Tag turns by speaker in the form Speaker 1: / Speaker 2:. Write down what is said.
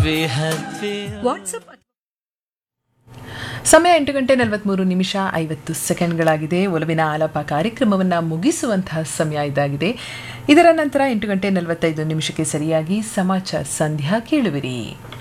Speaker 1: WhatsApp ಸಮಯ 8:43:50 ಒಲವಿನ ಆಲಾಪ ಕಾರ್ಯಕ್ರಮವನ್ನು ಮುಗಿಸುವಂತಹ ಸಮಯ ಇದಾಗಿದೆ. ಇದರ ನಂತರ 8:45 ಸರಿಯಾಗಿ ಸಮಾಚಾರ ಸಂಧ್ಯಾ ಕೇಳುವಿರಿ.